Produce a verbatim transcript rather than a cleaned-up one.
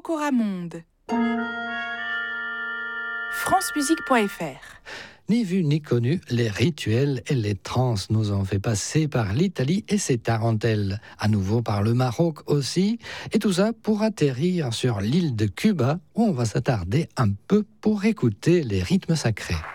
Rocoramonde. francemusique point f r. Ni vu ni connu, les rituels et les transes nous ont fait passer par l'Italie et ses tarentelles, à nouveau par le Maroc aussi, et tout ça pour atterrir sur l'île de Cuba où on va s'attarder un peu pour écouter les rythmes sacrés.